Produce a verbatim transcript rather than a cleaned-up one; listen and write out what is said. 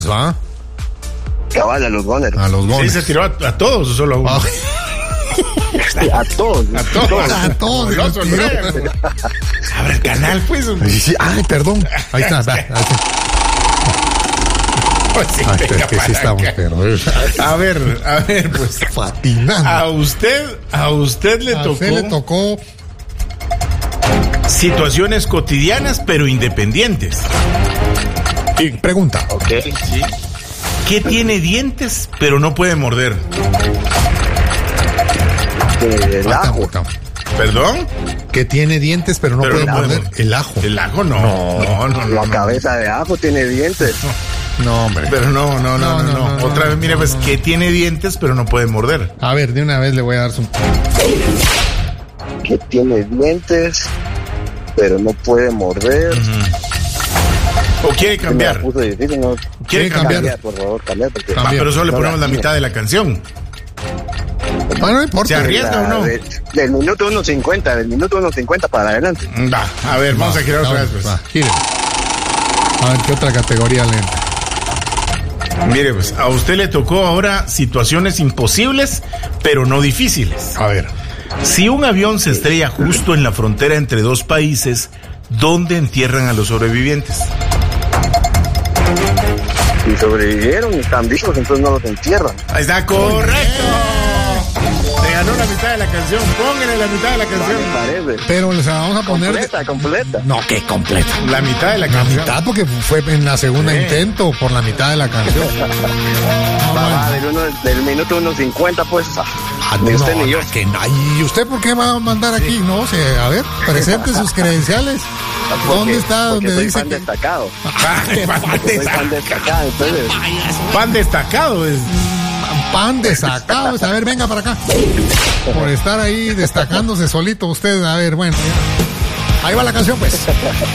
¿va? Cabal, a los Gunners. A los Gunners. Sí, se tiró a, a todos o solo a uno. Ah, A todos. A todos. a todos. Los los tiró. Abre el canal, pues. Sí, sí. Ay, perdón. Ahí está. va, ahí está. Pues sí, Ay, venga es que sí para estamos, acá. pero... A ver, a ver, pues. Patinando. A usted, a usted le A tocó usted le tocó... situaciones cotidianas, pero independientes. Y pregunta. Ok. ¿Sí? ¿Qué tiene dientes, pero no puede morder? El Ah, ajo. está, está. ¿Perdón? Que tiene dientes, pero no Pero puede no puede morder. morder. El ajo. El ajo no. No, no, no. La no. cabeza de ajo tiene dientes. No, hombre. Pero no, no, no, no, no. no, no, Otra no, vez, mire, no, pues, no. que tiene dientes, pero no puede morder. A ver, de una vez le voy a dar su... Que tiene dientes, pero no puede morder. ¿O quiere Me la cambiar? puso difícil, ¿no? ¿Quiere ¿Quiere cambiar? cambiar? Por favor, cambiar. Porque Va, Cambiar. pero solo le No, ponemos la la- mitad de la canción. Bueno, no importa. ¿Se arriesga o no? De- del minuto uno cincuenta, del minuto uno cincuenta para adelante. Va, a ver, vamos a girar otra vez, pues. Va, gire. A ver, ¿qué otra categoría le entra? Mire, pues, a usted le tocó ahora situaciones imposibles, pero no difíciles. A ver. Si un avión se estrella justo en la frontera entre dos países, ¿dónde entierran a los sobrevivientes? Si sobrevivieron y están vivos, entonces no los entierran. Ahí está, correcto. Se ganó la mitad de la canción. Póngale la mitad de la Me canción. parece. Pero les vamos a poner... Completa, completa. No, que completa. La mitad de la La canción. mitad, porque fue en la segunda Sí. intento por la mitad de la canción. No, Va, va, bueno. del, uno, del minuto uno cincuenta, pues. Ah, ni no, usted ni yo. que no. ¿Y usted por qué va a mandar aquí? No sé, a ver, presente sus credenciales. ¿Dónde está? Porque Donde soy dice fan que... destacado. Ah, pan, Soy fan destacado. destacado, entonces. Pan destacado es. Pan desacado. A ver, venga para acá. Por estar ahí destacándose solito usted. A ver, bueno. Ahí va la canción, pues.